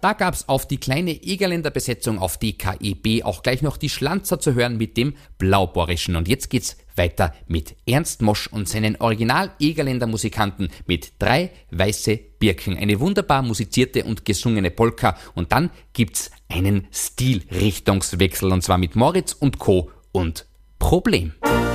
Da gab's auf die kleine Egerländer Besetzung auf DKEB auch gleich noch die Schlanzer zu hören mit dem Blaubohrischen. Und jetzt geht's weiter mit Ernst Mosch und seinen Original-Egerländer Musikanten mit 3 weiße Birken. Eine wunderbar musizierte und gesungene Polka. Und dann gibt's einen Stilrichtungswechsel und zwar mit Moritz und Co. und Problem.